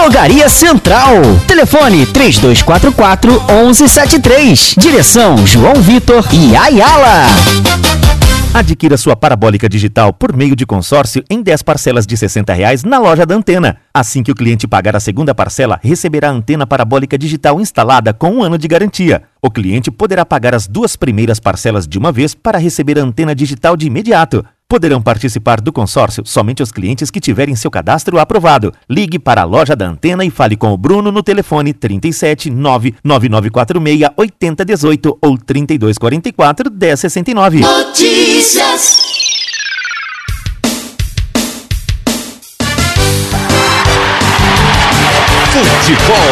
Drogaria Central. Telefone 3244-1173. Direção João Vitor e Ayala. Adquira sua parabólica digital por meio de consórcio em 10 parcelas de R$60 na loja da Antena. Assim que o cliente pagar a segunda parcela, receberá a antena parabólica digital instalada com 1 ano de garantia. O cliente poderá pagar as 2 primeiras parcelas de uma vez para receber a antena digital de imediato. Poderão participar do consórcio somente os clientes que tiverem seu cadastro aprovado. Ligue para a loja da Antena e fale com o Bruno no telefone 37 99946 8018 ou 3244 1069. Notícias. Futebol.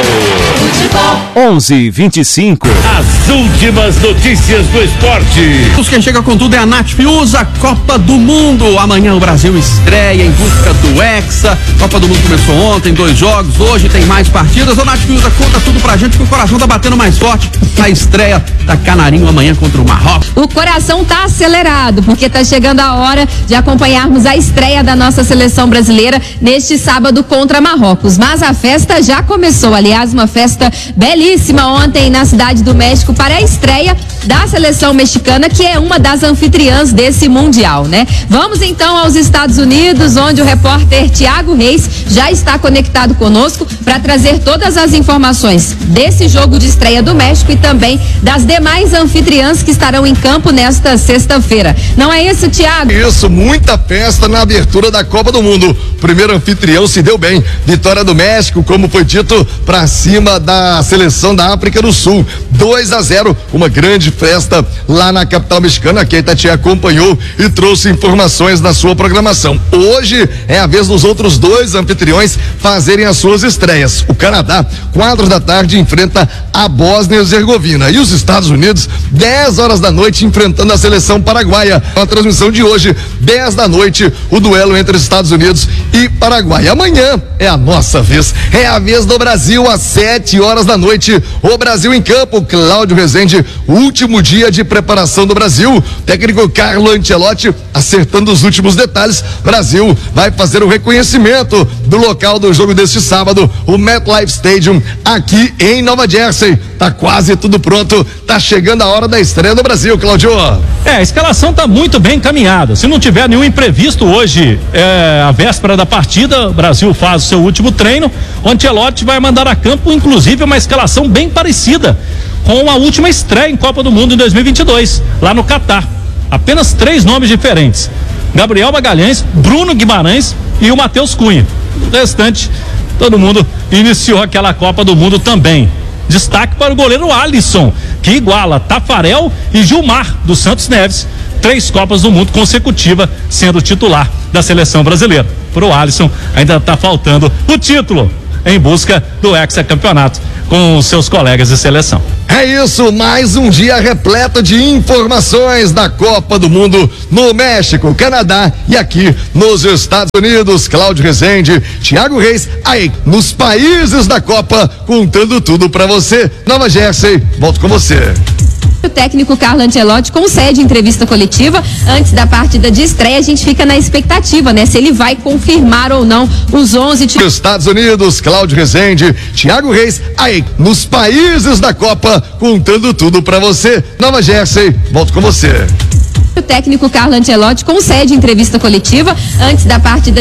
11:25. As últimas notícias do esporte. Quem chega com tudo é a Nath Fiuza, Copa do Mundo. Amanhã o Brasil estreia em busca do Hexa. Copa do Mundo começou ontem, 2 jogos. Hoje tem mais partidas. Ô Nath Fiuza, conta tudo pra gente que o coração tá batendo mais forte na estreia da Canarinho amanhã contra o Marrocos. O coração tá acelerado, porque tá chegando a hora de acompanharmos a estreia da nossa seleção brasileira neste sábado contra Marrocos. Mas a festa já começou, aliás, uma festa belíssima ontem na Cidade do México para a estreia da seleção mexicana, que é uma das anfitriãs desse Mundial, né? Vamos então aos Estados Unidos, onde o repórter Thiago Reis já está conectado conosco para trazer todas as informações desse jogo de estreia do México e também das demais anfitriãs que estarão em campo nesta sexta-feira. Não é isso, Thiago? Isso, muita festa na abertura da Copa do Mundo. O primeiro anfitrião se deu bem. Vitória do México, como foi dito, para cima da seleção da África do Sul. 2-0, uma grande festa lá na capital mexicana, que a Itatiaia acompanhou e trouxe informações na sua programação. Hoje é a vez dos outros 2 anfitriões fazerem as suas estreias. O Canadá, 4 da tarde, enfrenta a Bósnia e Herzegovina. E os Estados Unidos, 10 horas da noite, enfrentando a seleção paraguaia. A transmissão de hoje, 10 da noite, o duelo entre os Estados Unidos e Paraguai. Amanhã é a nossa vez. É a vez do Brasil, às 7 horas da noite. O Brasil em campo. Cláudio Rezende, último dia de preparação do Brasil. Técnico Carlo Ancelotti acertando os últimos detalhes. Brasil vai fazer o reconhecimento do local do jogo deste sábado, o MetLife Stadium, aqui em Nova Jersey. Tá quase tudo pronto. Tá chegando a hora da estreia do Brasil, Cláudio. A escalação tá muito bem encaminhada. Se não tiver nenhum imprevisto hoje, a véspera da partida, o Brasil faz o seu último treino. O Ancelotti vai mandar a campo, inclusive, uma escalação bem parecida com a última estreia em Copa do Mundo em 2022, lá no Catar. Apenas 3 nomes diferentes: Gabriel Magalhães, Bruno Guimarães e o Matheus Cunha. O restante, todo mundo iniciou aquela Copa do Mundo também. Destaque para o goleiro Alisson, que iguala Tafarel e Gilmar do Santos Neves. 3 Copas do Mundo consecutiva sendo titular da seleção brasileira. Pro Alisson ainda está faltando o título em busca do hexacampeonato com os seus colegas de seleção. É isso, mais um dia repleto de informações da Copa do Mundo no México, Canadá e aqui nos Estados Unidos. Cláudio Rezende, Thiago Reis, aí nos países da Copa, contando tudo pra você. Nova Jersey, volto com você. O técnico Carlo Ancelotti concede entrevista coletiva antes da partida de estreia. A gente fica na expectativa, né? Se ele vai confirmar ou não os 11 times. Estados Unidos, Cláudio Rezende, Thiago Reis, aí nos países da Copa, contando tudo pra você. Nova Jersey, volto com você. O técnico Carlo Ancelotti concede entrevista coletiva antes da partida